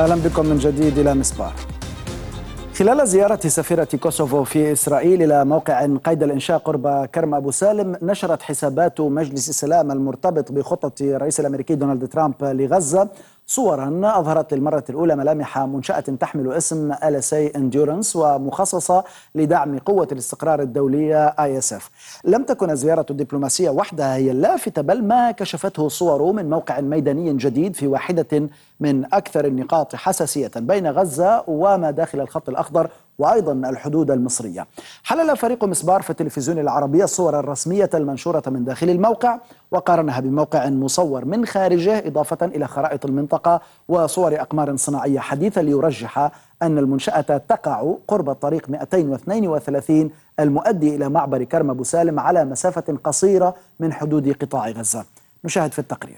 أهلا بكم من جديد إلى مسبار. خلال زيارة سفيرة كوسوفو في إسرائيل إلى موقع قيد الإنشاء قرب كرم أبو سالم، نشرت حسابات مجلس السلام المرتبط بخطة الرئيس الأمريكي دونالد ترامب لغزة صورا أظهرت للمرة الأولى ملامح منشأة تحمل اسم LSA Endurance ومخصصة لدعم قوة الاستقرار الدولية ISF. لم تكن الزيارة الدبلوماسية وحدها هي اللافتة، بل ما كشفته الصور من موقع ميداني جديد في واحدة من أكثر النقاط حساسية بين غزة وما داخل الخط الأخضر وأيضا الحدود المصرية. حلل فريق مسبار في التلفزيون العربي الصور الرسمية المنشورة من داخل الموقع وقارنها بموقع مصور من خارجه، إضافة إلى خرائط المنطقة وصور أقمار صناعية حديثة ليرجح أن المنشأة تقع قرب الطريق 232 المؤدي إلى معبر كرم أبو سالم على مسافة قصيرة من حدود قطاع غزة. نشاهد في التقرير.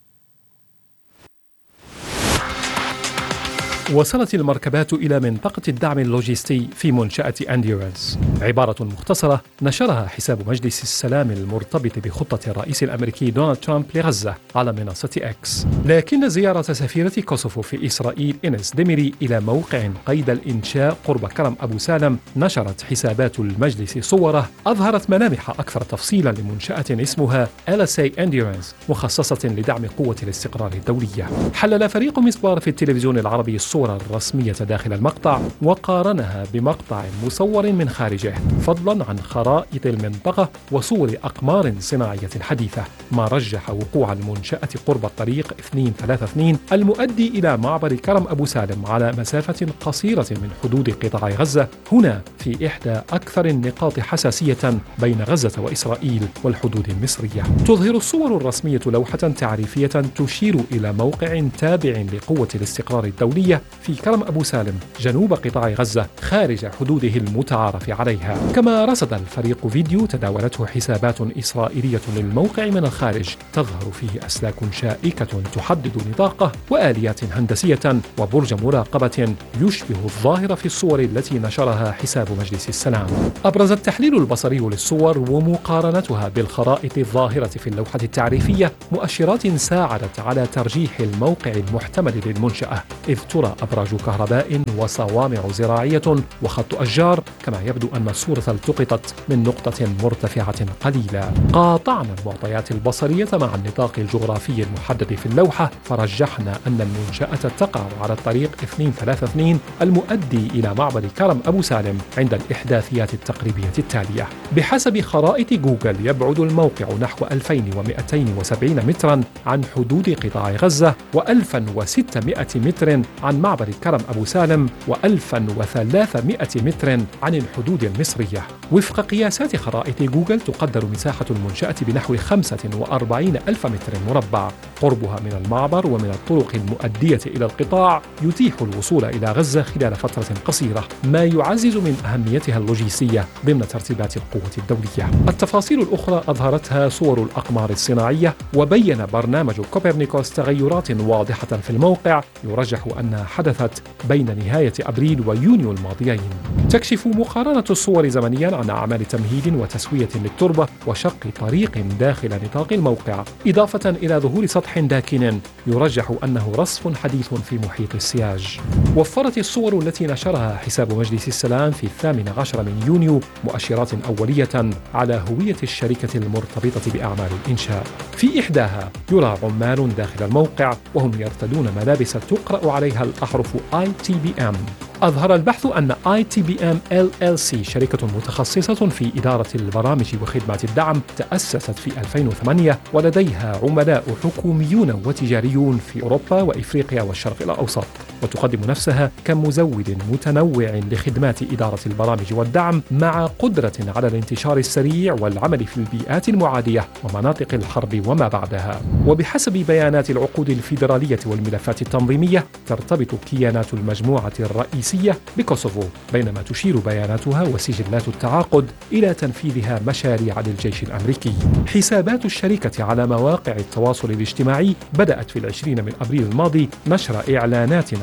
وصلت المركبات إلى منطقة الدعم اللوجستي في منشأة أنديورنس. عبارة مختصرة نشرها حساب مجلس السلام المرتبط بخطة الرئيس الأمريكي دونالد ترامب لغزة على منصة إكس. لكن زيارة سفيرة كوسوفو في إسرائيل إنس ديميري إلى موقع قيد الإنشاء قرب كرم أبو سالم نشرت حسابات المجلس صوره أظهرت ملامح أكثر تفصيلا لمنشأة اسمها LSA Endurance مخصصة لدعم قوة الاستقرار الدولية. حلل فريق مسبار في التلفزيون العربي الصورة الرسمية داخل المقطع وقارنها بمقطع مصور من خارجه، فضلا عن خرائط المنطقة وصور أقمار صناعية حديثة، ما رجح وقوع المنشأة قرب الطريق 232 المؤدي إلى معبر كرم أبو سالم على مسافة قصيرة من حدود قطاع غزة، هنا في إحدى أكثر النقاط حساسية بين غزة وإسرائيل والحدود المصرية. تظهر الصور الرسمية لوحة تعريفية تشير إلى موقع تابع لقوة الاستقرار الدولية في كرم أبو سالم جنوب قطاع غزة خارج حدوده المتعارف عليها. كما رصد الفريق فيديو تداولته حسابات إسرائيلية للموقع من الخارج تظهر فيه أسلاك شائكة تحدد نطاقه وآليات هندسية وبرج مراقبة يشبه الظاهر في الصور التي نشرها حساب مجلس السلام. أبرز التحليل البصري للصور ومقارنتها بالخرائط الظاهرة في اللوحة التعريفية مؤشرات ساعدت على ترجيح الموقع المحتمل للمنشأة، إذ ترى أبراج كهرباء وصوامع زراعية وخط أشجار، كما يبدو أن الصورة التقطت من نقطة مرتفعة قليلة. قاطعنا المعطيات البصرية مع النطاق الجغرافي المحدد في اللوحة فرجحنا أن المنشأة تقع على الطريق 232 المؤدي إلى معبر كرم أبو سالم عند الإحداثيات التقريبية التالية. بحسب خرائط جوجل يبعد الموقع نحو 2270 مترا عن حدود قطاع غزة و1600 متر عن معبر كرم أبو سالم و1300 متر عن الحدود المصرية. وفق قياسات خرائط جوجل تقدر مساحة المنشأة بنحو 45 ألف متر مربع. قربها من المعبر ومن الطرق المؤدية إلى القطاع يتيح الوصول إلى غزة خلال فترة قصيرة، ما يعزز من أهميتها اللوجستية ضمن ترتيبات القوة الدولية. التفاصيل الأخرى أظهرتها صور الأقمار الصناعية، وبين برنامج كوبرنيكوس تغيرات واضحة في الموقع يرجح أنها حدثت بين نهاية أبريل ويونيو الماضيين. تكشف مقارنة الصور زمنيا عن أعمال تمهيد وتسوية للتربة وشق طريق داخل نطاق الموقع، إضافة إلى ظهور سطح داكن يرجح أنه رصف حديث في محيط السياج. وفرت الصور التي نشرها حساب مجلس السلام في 18 من يونيو مؤشرات أولية على هوية الشركة المرتبطة بأعمال الإنشاء. في إحداها يرى عمال داخل الموقع وهم يرتدون ملابس تقرأ عليها الأحرف ITBM. أظهر البحث أن ITBM LLC شركة متخصصة في إدارة البرامج وخدمات الدعم تأسست في 2008 ولديها عملاء حكوميون وتجاريون في أوروبا وإفريقيا والشرق الأوسط، وتقدم نفسها كمزود متنوع لخدمات إدارة البرامج والدعم مع قدرة على الانتشار السريع والعمل في البيئات المعادية ومناطق الحرب وما بعدها. وبحسب بيانات العقود الفيدرالية والملفات التنظيمية ترتبط كيانات المجموعة الرئيسية بكوسوفو، بينما تشير بياناتها وسجلات التعاقد إلى تنفيذها مشاريع للجيش الأمريكي. حسابات الشركة على مواقع التواصل الاجتماعي بدأت في 20 من أبريل الماضي نشر إعلانات عن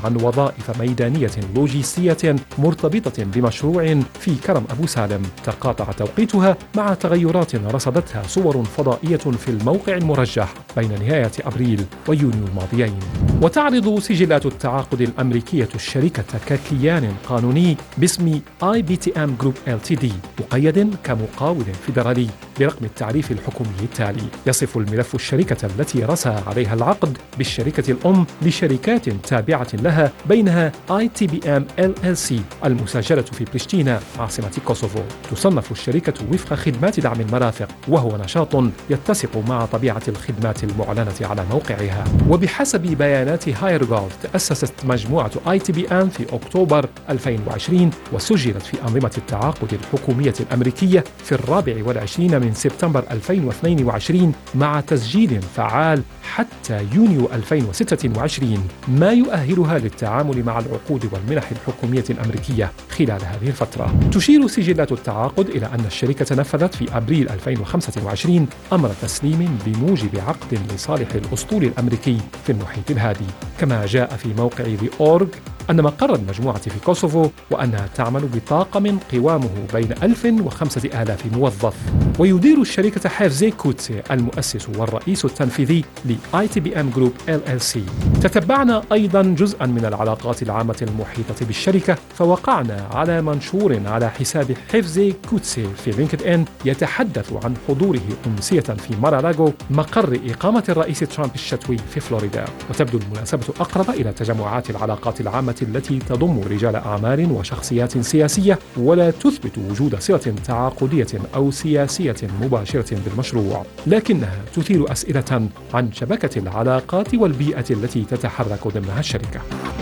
عن وظائف ميدانية لوجستية مرتبطة بمشروع في كرم أبو سالم تقاطع توقيتها مع تغيرات رصدتها صور فضائية في الموقع المرجح بين نهاية أبريل ويونيو الماضيين. وتعرض سجلات التعاقد الأمريكية الشركة ككيان قانوني باسم IBTM Group Ltd مقيد كمقاول فيدرالي برقم التعريف الحكومي التالي. يصف الملف الشركة التي رسى عليها العقد بالشركة الأم لشركات تابعة لها بينها ITBM LLC المسجلة في بريشتينا عاصمة كوسوفو. تصنف الشركة وفق خدمات دعم المرافق وهو نشاط يتسق مع طبيعة الخدمات المعلنة على موقعها. وبحسب بيانات هايرغولف تأسست مجموعة ITBM في أكتوبر 2020 وسجلت في أنظمة التعاقد الحكومية الأمريكية في 24 من سبتمبر 2022 مع تسجيل فعال حتى يونيو 2026 ما يؤهلها للتعامل مع العقود والمنح الحكومية الأمريكية خلال هذه الفترة. تشير سجلات التعاقد إلى أن الشركة نفذت في أبريل 2025 أمر تسليم بموجب عقد لصالح الأسطول الأمريكي في المحيط الهادي. كما جاء في موقع The Org أن مقر المجموعة في كوسوفو وأنها تعمل بطاقم قوامه بين 1000 و5000 موظف. ويدير الشركة حفزي كوتسي المؤسس والرئيس التنفيذي ل ITBM Group LLC. تتبعنا أيضا جزءا من العلاقات العامة المحيطة بالشركة فوقعنا على منشور على حساب حفزي كوتسي في لينكد إن يتحدث عن حضوره أمسية في مارالاغو مقر إقامة الرئيس ترامب الشتوي في فلوريدا. وتبدو المناسبة أقرب إلى تجمعات العلاقات العامة التي تضم رجال أعمال وشخصيات سياسية ولا تثبت وجود صلة تعاقدية أو سياسية مباشرة بالمشروع، لكنها تثير أسئلة عن شبكة العلاقات والبيئة التي تتحرك ضمنها الشركة.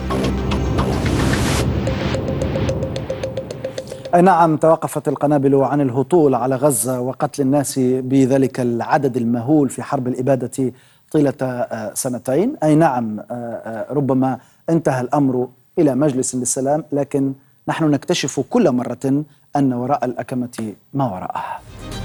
أي نعم، توقفت القنابل عن الهطول على غزة وقتل الناس بذلك العدد المهول في حرب الإبادة طيلة سنتين. أي نعم، ربما انتهى الأمر إلى مجلس للسلام، لكن نحن نكتشف كل مرة أن وراء الأكمة ما وراءها.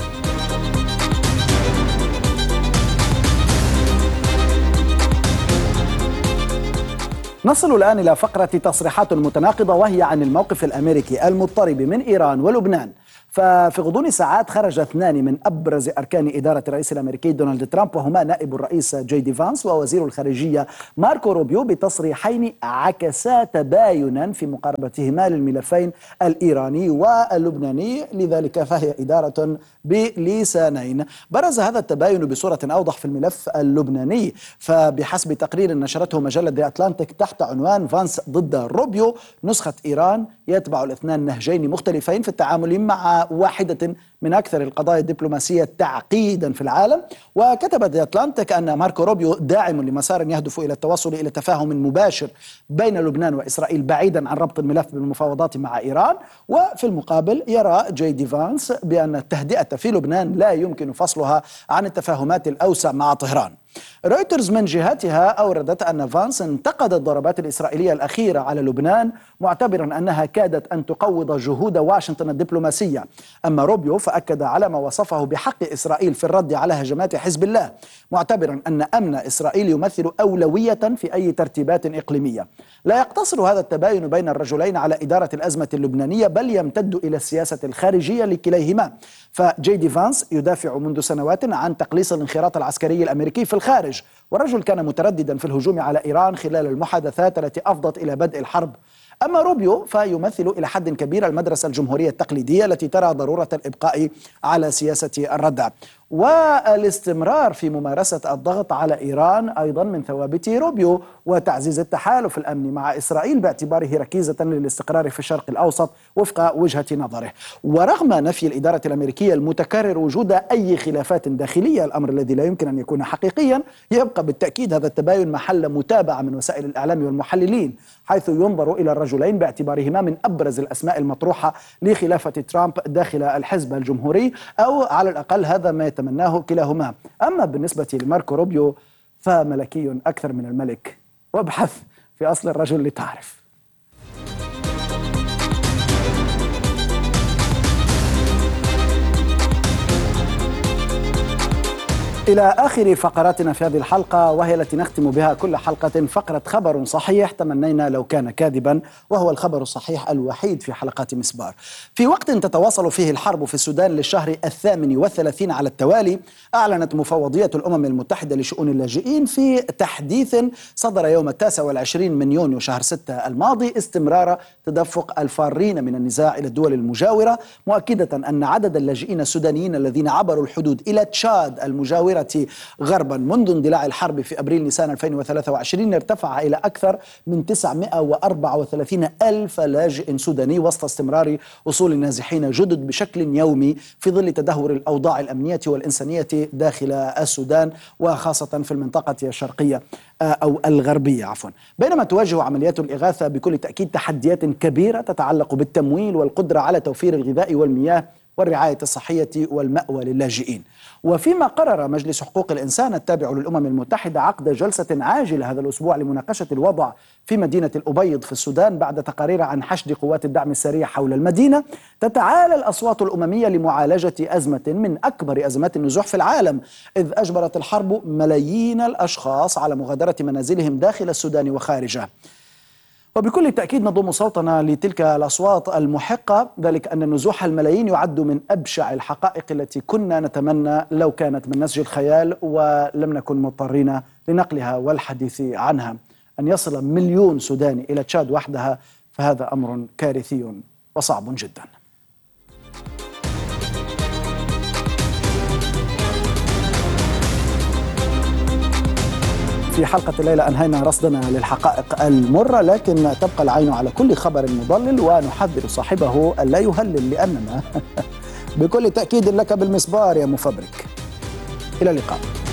نصل الآن إلى فقرة تصريحات متناقضة وهي عن الموقف الأمريكي المضطرب من إيران ولبنان. ففي غضون ساعات خرج اثنان من أبرز أركان إدارة الرئيس الأمريكي دونالد ترامب وهما نائب الرئيس جي دي فانس ووزير الخارجية ماركو روبيو بتصريحين عكسا تباينا في مقاربتهما للملفين الإيراني واللبناني، لذلك فهي إدارة بلسانين. برز هذا التباين بصورة أوضح في الملف اللبناني، فبحسب تقرير نشرته مجلة The Atlantic تحت عنوان فانس ضد روبيو، نسخة إيران يتبع الاثنان نهجين مختلفين في التعامل مع واحدة من أكثر القضايا الدبلوماسية تعقيدا في العالم. وكتبت The Atlantic أن ماركو روبيو داعم لمسار يهدف إلى التوصل إلى تفاهم مباشر بين لبنان وإسرائيل بعيدا عن ربط الملف بالمفاوضات مع إيران. وفي المقابل يرى جي دي فانس بأن التهدئة في لبنان لا يمكن فصلها عن التفاهمات الأوسع مع طهران. رويترز من جهتها أوردت أن فانس انتقد الضربات الإسرائيلية الأخيرة على لبنان معتبرا أنها كادت أن تقوض جهود واشنطن الدبلوماسية. أما روبيو فأكد على ما وصفه بحق إسرائيل في الرد على هجمات حزب الله، معتبرا أن أمن إسرائيل يمثل أولوية في أي ترتيبات إقليمية. لا يقتصر هذا التباين بين الرجلين على إدارة الأزمة اللبنانية، بل يمتد إلى السياسة الخارجية لكليهما. فجي دي فانس يدافع منذ سنوات عن تقليص الانخراط العسكري الأمريكي في الخارج، والرجل كان مترددا في الهجوم على إيران خلال المحادثات التي أفضت إلى بدء الحرب. أما روبيو فيمثل إلى حد كبير المدرسة الجمهورية التقليدية التي ترى ضرورة الإبقاء على سياسة الردع والاستمرار في ممارسة الضغط على إيران أيضا من ثوابت روبيو، وتعزيز التحالف الأمني مع إسرائيل باعتباره ركيزة للاستقرار في الشرق الأوسط وفق وجهة نظره. ورغم نفي الإدارة الأمريكية المتكرر وجود أي خلافات داخلية، الأمر الذي لا يمكن أن يكون حقيقيا، يبقى بالتأكيد هذا التباين محل متابعة من وسائل الإعلام والمحللين، حيث ينظر إلى الرجلين باعتبارهما من أبرز الأسماء المطروحة لخلافة ترامب داخل الحزب الجمهوري، أو على الأقل هذا ما يتمناه كلاهما. أما بالنسبة لماركو روبيو فملكي أكثر من الملك، وابحث في أصل الرجل لتعرف. إلى آخر فقراتنا في هذه الحلقة، وهي التي نختم بها كل حلقة، فقرة خبر صحيح تمنينا لو كان كاذبا، وهو الخبر الصحيح الوحيد في حلقات مسبار. في وقت تتواصل فيه الحرب في السودان للشهر 38 على التوالي، أعلنت مفوضية الأمم المتحدة لشؤون اللاجئين في تحديث صدر يوم 29 من يونيو شهر 6 الماضي استمرار تدفق الفارين من النزاع إلى الدول المجاورة، مؤكدة أن عدد اللاجئين السودانيين الذين عبروا الحدود إلى تشاد المجاورة غربا منذ اندلاع الحرب في أبريل نيسان 2023 ارتفع إلى أكثر من 934 ألف لاجئ سوداني، وسط استمرار وصول النازحين جدد بشكل يومي في ظل تدهور الأوضاع الأمنية والإنسانية داخل السودان، وخاصة في المنطقة الشرقية أو الغربية عفوا. بينما تواجه عمليات الإغاثة بكل تأكيد تحديات كبيرة تتعلق بالتمويل والقدرة على توفير الغذاء والمياه والرعاية الصحية والمأوى للاجئين. وفيما قرر مجلس حقوق الإنسان التابع للأمم المتحدة عقد جلسة عاجلة هذا الأسبوع لمناقشة الوضع في مدينة الأبيض في السودان بعد تقارير عن حشد قوات الدعم السريع حول المدينة، تتعالى الأصوات الأممية لمعالجة أزمة من أكبر أزمات النزوح في العالم، إذ أجبرت الحرب ملايين الأشخاص على مغادرة منازلهم داخل السودان وخارجه. وبكل تأكيد نضم صوتنا لتلك الأصوات المحقة، ذلك أن نزوح الملايين يعد من أبشع الحقائق التي كنا نتمنى لو كانت من نسج الخيال ولم نكن مضطرين لنقلها والحديث عنها. أن يصل مليون سوداني إلى تشاد وحدها فهذا أمر كارثي وصعب جدا. في حلقة الليلة أنهينا رصدنا للحقائق المرة، لكن تبقى العين على كل خبر مضلل ونحذر صاحبه ألا يهلل، لأننا بكل تأكيد لك بالمسبار يا مفبرك. إلى اللقاء.